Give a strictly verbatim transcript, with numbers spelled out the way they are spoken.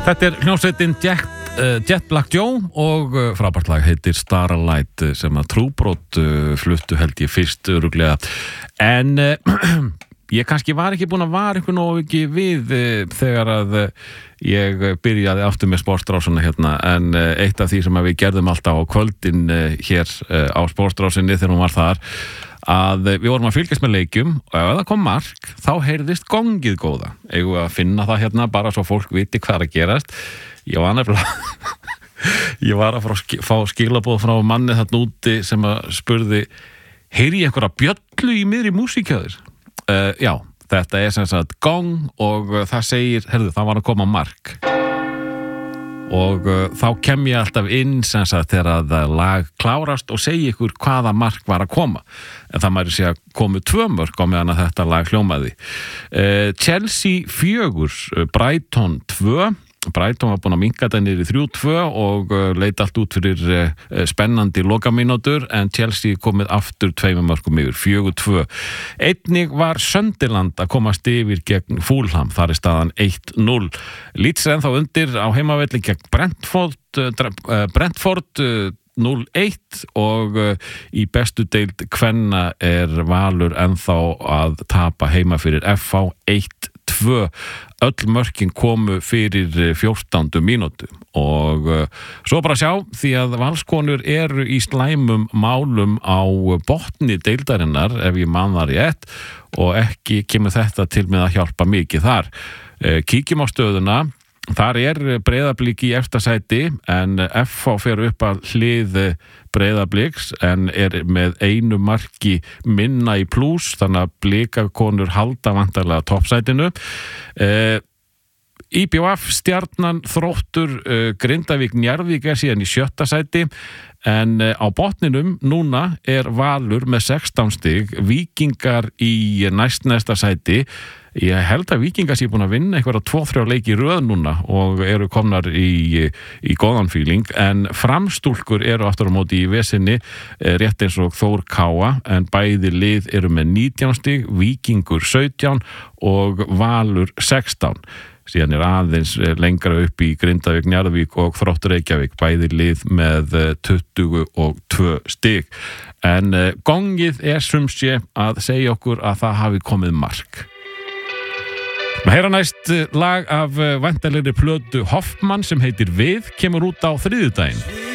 Þetta er hljómsveitin Jet, uh, Jet Black Joe og uh, frábært lag heitir Starlight uh, sem að Trúbrot uh, fluttu held ég fyrst örugglega. En uh, ég kannski var ekki búin að vara einhvern og ekki við uh, þegar að uh, ég byrjaði aftur með sportdrásuna hérna, en uh, eitt af því sem að við gerðum alltaf á kvöldin uh, hér uh, á sportdrásinni þegar hún var þar, að við vorum að fylgjast með leikjum og ef það kom mark, þá heyrðist gongið góða. Eigum við að finna það hérna bara svo fólk viti hvað er að gerast. Ég var nefnilega ég var að fá, fá skilaboð frá manni þarna úti sem að spurði, heyri ég einhverja bjöllu í miðri músík hjá þér? Uh, já, þetta er sem sagt gong og uh, það segir, heyrðu, það var að koma mark. Og uh, þá kem ég alltaf inn sem sagt þegar að lag klárast og segi ykkur hvaða mark var að koma. En það mæri sé að komu tvö mörk á meðan að þetta lag hljómaði. Uh, Chelsea fjögur, uh, Brighton tvö. Brighton var búin að minnka þetta niður í þrjú tvö og uh, leit allt út fyrir uh, spennandi lokamínútur, en Chelsea komið aftur tveimur mörkum yfir, fjögur tvö. Einnig var Sunderland að komast yfir gegn Fulham, þar er staðan eitt núll. Leeds er ennþá undir á heimavelli gegn Brentford, uh, Brentford uh, núll eitt og uh, í bestu deild kvenna er Valur ennþá að tapa heima fyrir F H eitt tvö. Öll mörkin komu fyrir fjórtándu mínútu og uh, svo bara sjá, því að Valskonur eru í slæmum málum á botni deildarinnar ef ég man það rétt, og ekki kemur þetta til með að hjálpa mikið þar. Uh, kíkjum á stöðuna. Þar er Breiðablik í efsta sæti, en F H fer upp að hlið Breiðabliks en er með einu marki minna í plús, þannig að blikakonur halda vantarlega toppsætinu. Eh, í B V F, Stjarnan, Þróttur, eh, Grindavík, Njarðvík er síðan í sjötta sæti, en eh, á botninum núna er Valur með sextán stig, Víkingar í næstnæsta sæti. Ég held að Víkingar sé búin að vinna eitthvað tvo þrjá leiki í röð núna og eru komnar í, í góðan fíling, en Framstúlkur eru aftur á móti í vesinni, rétt eins og Þór Káa, en bæði lið eru með nítján stig, Víkingur sautján og Valur sextán. Síðan er aðeins lengra upp í Grindavík, Njarðvík og Þróttur Reykjavík, bæði lið með tuttugu og tvö stig. En gongið er sumsé að segja okkur að það hafi komið mark. Við heyra næst lag af væntanlegri plötu Hoffmann sem heitir Við, kemur út á þriðjudaginn.